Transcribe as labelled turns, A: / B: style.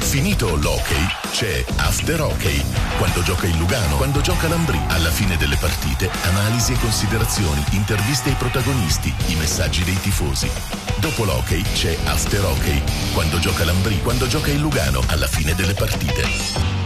A: Finito l'hockey, c'è After Hockey. Quando gioca il Lugano, quando gioca l'Ambrì. Alla fine delle partite, analisi e considerazioni, interviste ai protagonisti, i messaggi dei tifosi. Dopo l'hockey c'è After Hockey. Quando gioca l'Ambrì, quando gioca il Lugano, alla fine delle partite.